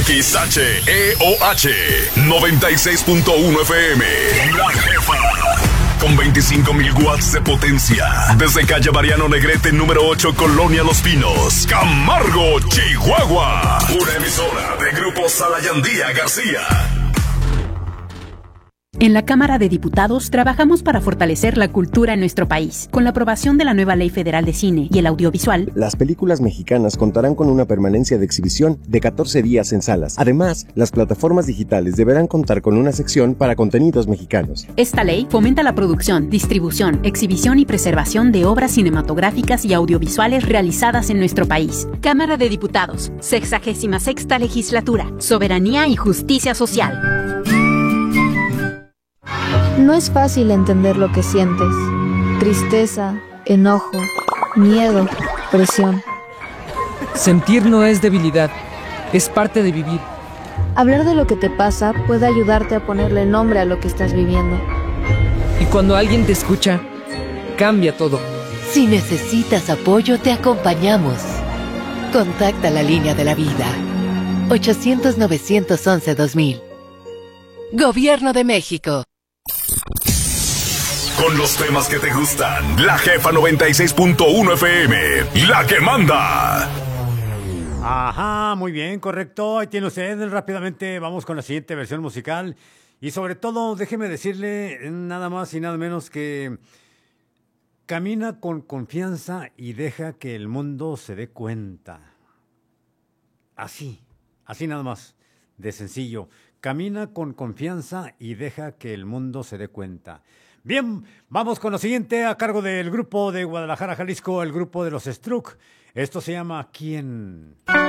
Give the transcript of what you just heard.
XHEOH 96.1 FM. La Jefa. Con 25.000 watts de potencia. Desde calle Mariano Negrete, número 8, Colonia Los Pinos, Camargo, Chihuahua. Una emisora de Grupo Salayandía García. En la Cámara de Diputados trabajamos para fortalecer la cultura en nuestro país. Con la aprobación de la nueva Ley Federal de Cine y el Audiovisual, las películas mexicanas contarán con una permanencia de exhibición de 14 días en salas. Además, las plataformas digitales deberán contar con una sección para contenidos mexicanos. Esta ley fomenta la producción, distribución, exhibición y preservación de obras cinematográficas y audiovisuales realizadas en nuestro país. Cámara de Diputados, 66ª Legislatura, Soberanía y Justicia Social. No es fácil entender lo que sientes. Tristeza, enojo, miedo, presión. Sentir no es debilidad, es parte de vivir. Hablar de lo que te pasa puede ayudarte a ponerle nombre a lo que estás viviendo. Y cuando alguien te escucha, cambia todo. Si necesitas apoyo, te acompañamos. Contacta la línea de la vida. 800-911-2000. Gobierno de México. Con los temas que te gustan, La Jefa 96.1 FM, la que manda. Ajá, muy bien, correcto. Ahí tiene usted. Rápidamente vamos con la siguiente versión musical. Y sobre todo, déjeme decirle nada más y nada menos que camina con confianza y deja que el mundo se dé cuenta. Así nada más, de sencillo. Camina con confianza y deja que el mundo se dé cuenta. Bien, vamos con lo siguiente a cargo del grupo de Guadalajara, Jalisco, el grupo de los Struck. Esto se llama ¿Quién?